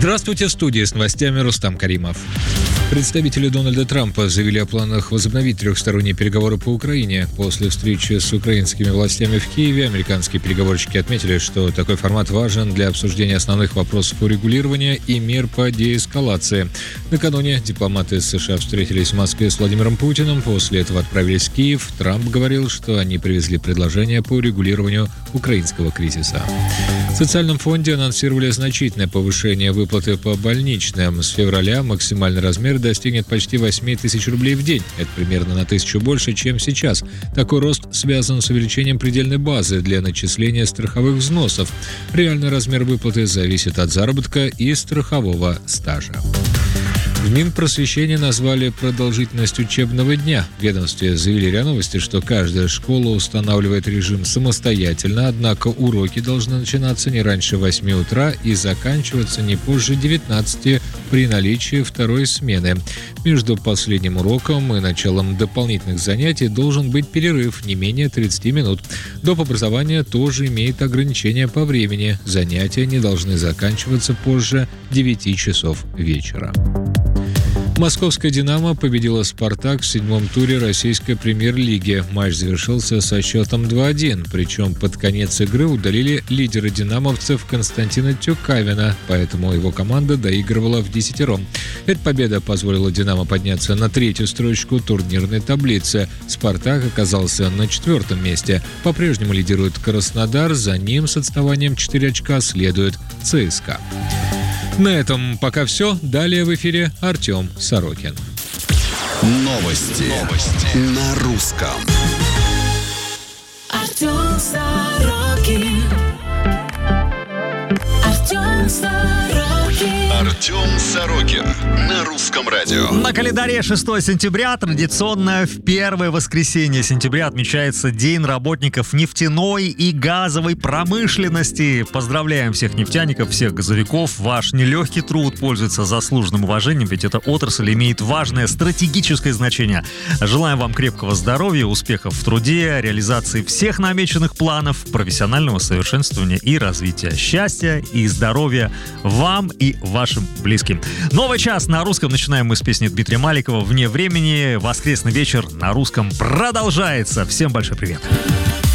Здравствуйте, в студии с новостями Рустам Каримов. Представители Дональда Трампа заявили о планах возобновить трехсторонние переговоры по Украине. После встречи с украинскими властями в Киеве американские переговорщики отметили, что такой формат важен для обсуждения основных вопросов урегулирования и мер по деэскалации. Накануне дипломаты США встретились в Москве с Владимиром Путиным, после этого отправились в Киев. Трамп говорил, что они привезли предложение по урегулированию украинского кризиса. В социальном фонде анонсировали значительное повышение выплаты по больничным. С февраля максимальный размер достигнет почти 8 тысяч рублей в день. Это примерно на 1000 больше, чем сейчас. Такой рост связан с увеличением предельной базы для начисления страховых взносов. Реальный размер выплаты зависит от заработка и страхового стажа. В Минпросвещении назвали продолжительность учебного дня. В ведомстве заявили РИА Новости, что каждая школа устанавливает режим самостоятельно, однако уроки должны начинаться не раньше 8 утра и заканчиваться не позже 19 при наличии второй смены. Между последним уроком и началом дополнительных занятий должен быть перерыв не менее 30 минут. Доп. Образование тоже имеет ограничения по времени. Занятия не должны заканчиваться позже 9 часов вечера. Московская «Динамо» победила «Спартак» в 7-м туре российской премьер-лиги. Матч завершился со счетом 2-1, причем под конец игры удалили лидера «динамовцев» Константина Тюкавина, поэтому его команда доигрывала вдесятером. Эта победа позволила «Динамо» подняться на 3-ю строчку турнирной таблицы. «Спартак» оказался на 4-м месте. По-прежнему лидирует Краснодар, за ним с отставанием 4 очка следует ЦСКА. На этом пока все. Далее в эфире Артем Сорокин. Новости на русском. Артем Сорокин. Артем Сорокин. Артем Сорокин на русском радио. На календаре 6 сентября, традиционно в первое воскресенье сентября отмечается День работников нефтяной и газовой промышленности. Поздравляем всех нефтяников, всех газовиков. Ваш нелегкий труд пользуется заслуженным уважением, ведь эта отрасль имеет важное стратегическое значение. Желаем вам крепкого здоровья, успехов в труде, реализации всех намеченных планов, профессионального совершенствования и развития. Счастья и здоровья вам и вашим близким. Новый час на русском начинаем мы с песни Дмитрия Маликова «Вне времени». Воскресный вечер на русском продолжается. Всем большой привет.